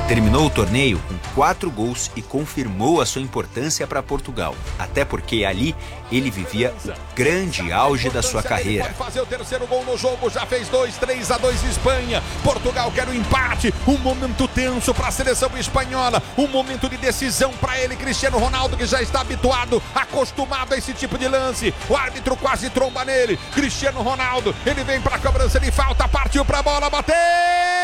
Terminou o torneio com 4 gols e confirmou a sua importância para Portugal, até porque ali ele vivia o grande auge da sua carreira. Pode fazer o terceiro gol no jogo, já fez 3-2 Espanha. Portugal quer o empate, um momento tenso para a seleção espanhola, um momento de decisão para ele, Cristiano Ronaldo, que já está habituado, acostumado a esse tipo de lance. O árbitro quase tromba nele, Cristiano Ronaldo, ele vem para a cobrança de falta, partiu para a bola, bateu!